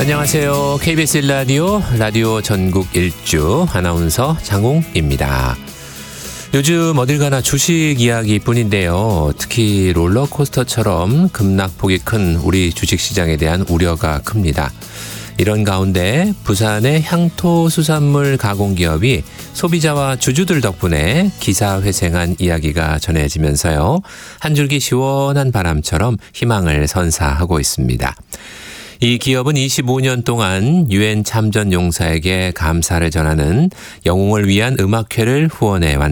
안녕하세요. KBS 1라디오 라디오 전국 일주 아나운서 장홍입니다. 요즘 어딜 가나 주식 이야기뿐인데요. 특히 롤러코스터처럼 급락폭이 큰 우리 주식시장에 대한 우려가 큽니다. 이런 가운데 부산의 향토 수산물 가공기업이 소비자와 주주들 덕분에 기사회생한 이야기가 전해지면서요. 한 줄기 시원한 바람처럼 희망을 선사하고 있습니다. 이 기업은 25년 동안 유엔 참전 용사에게 감사를 전하는 영웅을 위한 음악회를 후원해 왔습니다.